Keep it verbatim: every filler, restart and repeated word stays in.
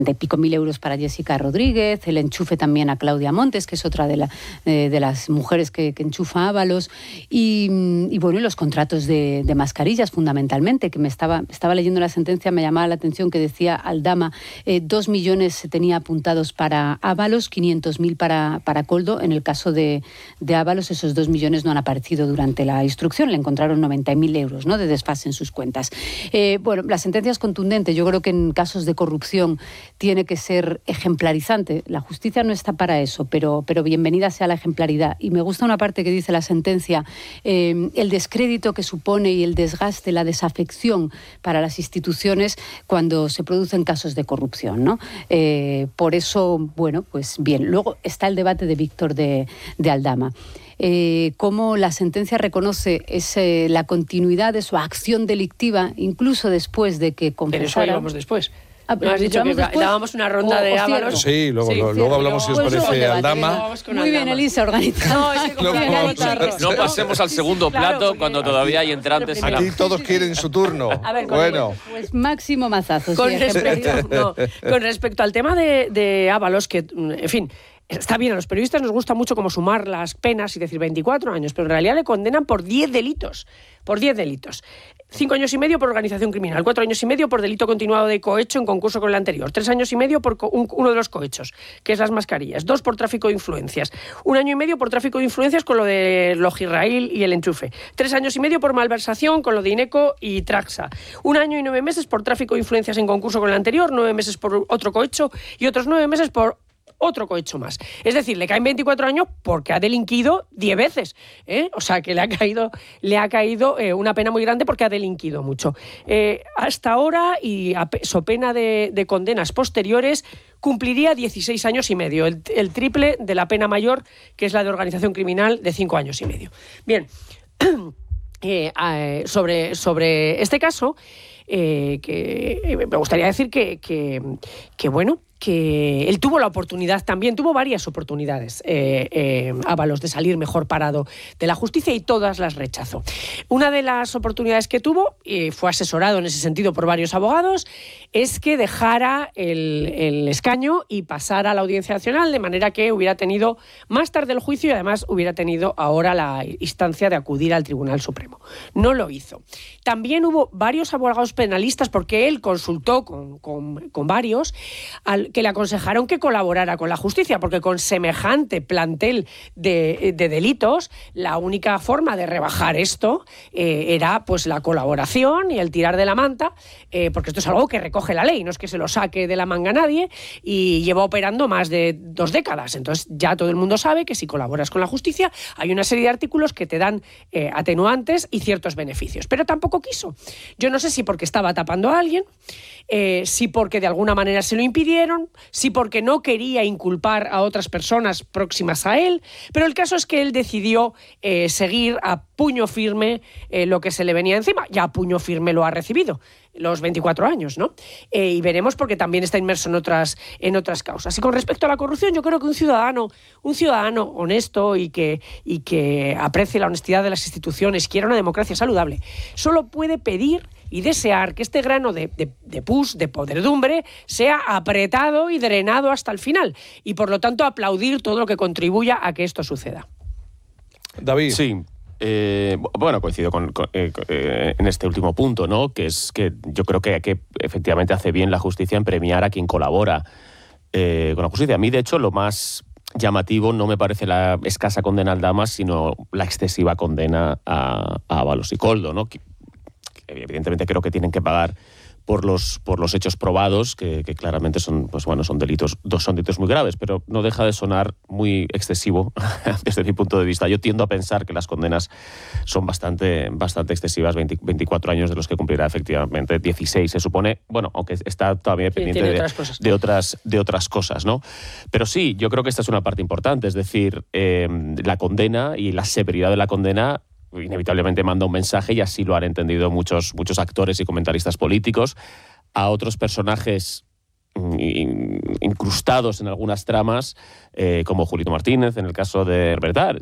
de pico mil euros para Jessica Rodríguez, el enchufe también a Claudia Montes, que es otra de, la, eh, de las mujeres que, que enchufa Ábalos, y, y bueno, y los contratos de, de mascarillas fundamentalmente, que me estaba, estaba leyendo la sentencia, me llamaba la atención que decía Aldama, eh, dos millones se tenía apuntados para Ábalos, quinientos mil para, para Koldo. En el caso de, de Ábalos, esos dos millones no han aparecido durante la instrucción, le encontraron noventa mil euros, ¿no?, de desfase en sus cuentas. Eh, bueno, la sentencia es contundente, yo creo que en casos de corrupción tiene que ser ejemplarizante. La justicia no está para eso, pero, pero bienvenida sea la ejemplaridad. Y me gusta una parte que dice la sentencia, eh, el descrédito que supone y el desgaste, la desafección para las instituciones cuando se producen casos de corrupción, ¿no? Eh, por eso, bueno, pues bien. Luego está el debate de Víctor de, de Aldama. Eh, cómo la sentencia reconoce ese, la continuidad de su acción delictiva, incluso después de que confesara. Pero eso íbamos después. Ah, ¿No has dicho que después? dábamos una ronda o, de o Ábalos? Sí, luego, sí, luego, luego hablamos, si os pues parece, Aldama. Muy bien, Elisa, organizada. No, es que como no, no pasemos al segundo claro, plato porque cuando todavía hay entrantes. Aquí todos quieren su turno. A ver, con bueno. Pues máximo mazazo. Con, sí, respecto, no, con respecto al tema de, de Ábalos, que, en fin, está bien, a los periodistas nos gusta mucho como sumar las penas y decir veinticuatro años, pero en realidad le condenan por diez delitos. Por diez delitos. Cinco años y medio por organización criminal, cuatro años y medio por delito continuado de cohecho en concurso con el anterior, tres años y medio por co un, uno de los cohechos, que es las mascarillas, dos por tráfico de influencias, un año y medio por tráfico de influencias con lo de Logirraíl y el enchufe, tres años y medio por malversación con lo de Ineco y Traxa, un año y nueve meses por tráfico de influencias en concurso con el anterior, nueve meses por otro cohecho y otros nueve meses por otro cohecho más. Es decir, le caen veinticuatro años porque ha delinquido diez veces. ¿eh? O sea, que le ha caído, le ha caído eh, una pena muy grande porque ha delinquido mucho. Eh, hasta ahora, y a so pena de, de condenas posteriores, cumpliría dieciséis años y medio, el, el triple de la pena mayor, que es la de organización criminal, de cinco años y medio. Bien, eh, eh, sobre, sobre este caso, eh, que, eh, me gustaría decir que, que, que bueno, que él tuvo la oportunidad también, tuvo varias oportunidades, eh, eh, Ábalos, de salir mejor parado de la justicia y todas las rechazó. Una de las oportunidades que tuvo, y fue asesorado en ese sentido por varios abogados, es que dejara el, el escaño y pasara a la Audiencia Nacional, de manera que hubiera tenido más tarde el juicio y además hubiera tenido ahora la instancia de acudir al Tribunal Supremo. No lo hizo. También hubo varios abogados penalistas, porque él consultó con, con, con varios, al, que le aconsejaron que colaborara con la justicia, porque con semejante plantel de, de delitos, la única forma de rebajar esto eh, era pues la colaboración y el tirar de la manta, eh, porque esto es algo que recoge la ley, no es que se lo saque de la manga nadie, y lleva operando más de dos décadas. Entonces ya todo el mundo sabe que si colaboras con la justicia hay una serie de artículos que te dan eh, atenuantes y ciertos beneficios. Pero tampoco quiso. Yo no sé si porque estaba tapando a alguien, eh, si porque de alguna manera se lo impidieron, sí porque no quería inculpar a otras personas próximas a él, pero el caso es que él decidió eh, seguir a puño firme eh, lo que se le venía encima. Ya a puño firme lo ha recibido, los veinticuatro años, ¿no? Eh, y veremos, porque también está inmerso en otras, en otras causas. Y con respecto a la corrupción, yo creo que un ciudadano, un ciudadano honesto y que, y que aprecie la honestidad de las instituciones, quiera una democracia saludable, solo puede pedir y desear que este grano de, de, de pus, de podredumbre, sea apretado y drenado hasta el final. Y por lo tanto aplaudir todo lo que contribuya a que esto suceda. David. Sí. Eh, bueno, coincido con, con, eh, eh, en este último punto, ¿no? Que es que yo creo que, que efectivamente hace bien la justicia en premiar a quien colabora eh, con la justicia. A mí, de hecho, lo más llamativo no me parece la escasa condena al Aldama, sino la excesiva condena a, a Ábalos y Koldo, ¿no? Que, que evidentemente creo que tienen que pagar por los por los hechos probados, que, que claramente son, pues bueno, son delitos, dos son delitos muy graves, pero no deja de sonar muy excesivo desde mi punto de vista. Yo tiendo a pensar que las condenas son bastante bastante excesivas, veinte, veinticuatro años de los que cumplirá efectivamente dieciséis, se supone, bueno, aunque está todavía pendiente sí, de, otras de otras de otras cosas, ¿no? Pero sí, yo creo que esta es una parte importante, es decir, eh, la condena y la severidad de la condena inevitablemente manda un mensaje, y así lo han entendido muchos, muchos actores y comentaristas políticos, a otros personajes incrustados en algunas tramas, eh, como Julito Martínez, en el caso de Herbert Dar.